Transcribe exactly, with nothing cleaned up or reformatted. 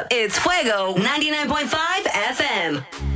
up. It's Fuego ninety-nine point five F M.